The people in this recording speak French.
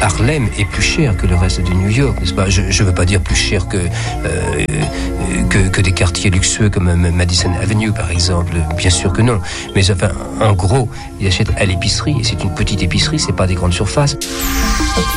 Harlem est plus cher que le reste de New York, n'est-ce pas? Je ne veux pas dire plus cher que des quartiers luxueux comme Madison Avenue, par exemple. Bien sûr que non. Mais enfin, en gros, ils achètent à l'épicerie, et c'est une petite épicerie, c'est pas des grandes surfaces.